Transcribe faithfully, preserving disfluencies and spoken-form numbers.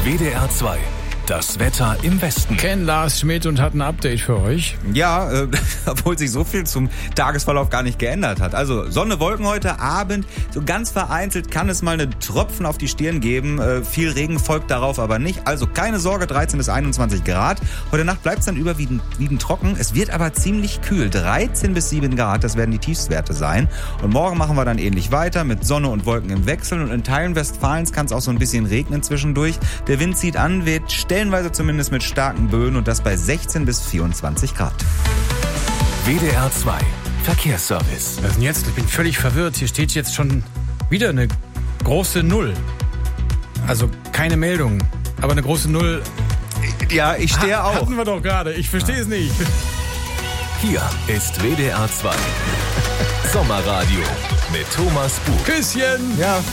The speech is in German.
W D R zwei. Das Wetter im Westen. Ken Lars Schmidt und hat ein Update für euch. Ja, äh, obwohl sich so viel zum Tagesverlauf gar nicht geändert hat. Also Sonne, Wolken heute Abend. So ganz vereinzelt kann es mal eine Tropfen auf die Stirn geben. Äh, viel Regen folgt darauf aber nicht. Also keine Sorge, dreizehn bis einundzwanzig Grad. Heute Nacht bleibt es dann überwiegend trocken. Es wird aber ziemlich kühl. dreizehn bis sieben Grad, das werden die Tiefstwerte sein. Und morgen machen wir dann ähnlich weiter mit Sonne und Wolken im Wechsel. Und in Teilen Westfalens kann es auch so ein bisschen regnen zwischendurch. Der Wind zieht an, weht stellenweise zumindest mit starken Böen und das bei sechzehn bis vierundzwanzig Grad. W D R zwei Verkehrsservice. Was ist denn jetzt? Ich bin völlig verwirrt. Hier steht jetzt schon wieder eine große Null. Also keine Meldung, aber eine große Null. Ja, ich stehe ha- auch. Hatten wir doch gerade. Ich verstehe es nicht. Hier ist W D R zwei Sommerradio mit Thomas Buch. Küsschen. Ja,